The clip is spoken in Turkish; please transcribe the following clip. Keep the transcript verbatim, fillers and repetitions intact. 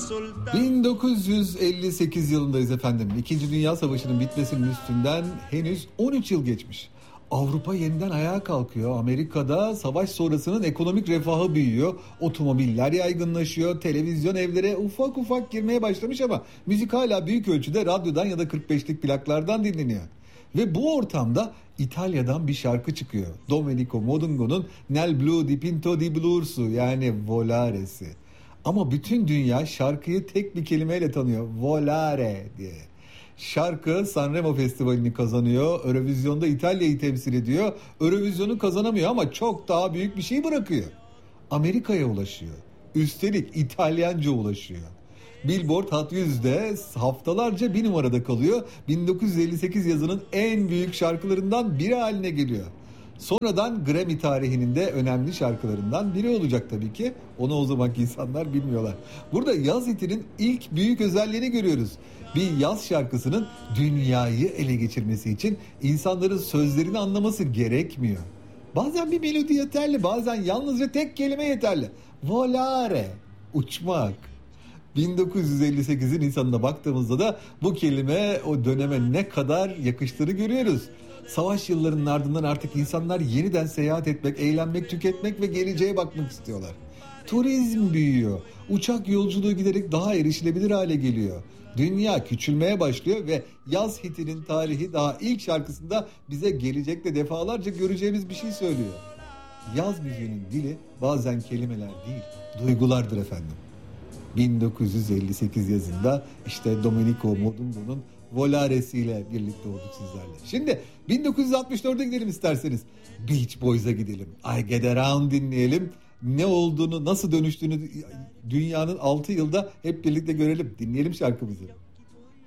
bin dokuz yüz elli sekiz yılındayız efendim. İkinci Dünya Savaşı'nın bitmesinin üstünden henüz on üç yıl geçmiş. Avrupa yeniden ayağa kalkıyor. Amerika'da savaş sonrasının ekonomik refahı büyüyor. Otomobiller yaygınlaşıyor. Televizyon evlere ufak ufak girmeye başlamış ama müzik hala büyük ölçüde radyodan ya da kırk beşlik plaklardan dinleniyor. Ve bu ortamda İtalya'dan bir şarkı çıkıyor. Domenico Modugno'nun Nel blu dipinto di blurs'u, yani Volare'si. Ama bütün dünya şarkıyı tek bir kelimeyle tanıyor. Volare diye. Şarkı Sanremo Festivali'ni kazanıyor. Eurovizyon'da İtalya'yı temsil ediyor. Eurovizyon'u kazanamıyor ama çok daha büyük bir şey bırakıyor. Amerika'ya ulaşıyor. Üstelik İtalyanca ulaşıyor. Billboard Hot yüzde haftalarca bir numarada kalıyor. bin dokuz yüz elli sekiz yazının en büyük şarkılarından biri haline geliyor. Sonradan Grammy tarihinin de önemli şarkılarından biri olacak tabii ki. Onu o zamanki insanlar bilmiyorlar. Burada yaz hitinin ilk büyük özelliğini görüyoruz. Bir yaz şarkısının dünyayı ele geçirmesi için insanların sözlerini anlaması gerekmiyor. Bazen bir melodi yeterli, bazen yalnızca tek kelime yeterli. Volare, uçmak. bin dokuz yüz elli sekizin insanına baktığımızda da bu kelime o döneme ne kadar yakıştığını görüyoruz. Savaş yıllarının ardından artık insanlar yeniden seyahat etmek, eğlenmek, tüketmek ve geleceğe bakmak istiyorlar. Turizm büyüyor. Uçak yolculuğu giderek daha erişilebilir hale geliyor. Dünya küçülmeye başlıyor ve yaz hitinin tarihi daha ilk şarkısında bize gelecekte defalarca göreceğimiz bir şey söylüyor. Yaz müziğinin dili bazen kelimeler değil, duygulardır efendim. bin dokuz yüz elli sekiz yazında işte Domenico Modugno'nun Volare'si ile birlikte olduk sizlerle. Şimdi bin dokuz yüz altmış dörde gidelim isterseniz. Beach Boys'a gidelim. I Get Around dinleyelim. Ne olduğunu, nasıl dönüştüğünü dünyanın altı yılda hep birlikte görelim. Dinleyelim şarkımızı.